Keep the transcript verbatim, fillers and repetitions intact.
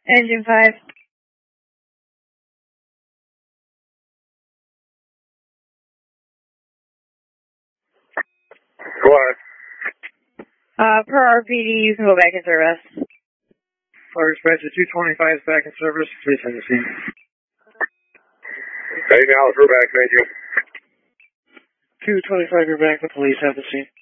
Engine five. Go on. Uh, per R P D, you can go back in service. Fire dispatcher two twenty-five is back in service. Please send the scene. Hey, now, we're back, thank you. two twenty-five, you're back. The police have the scene.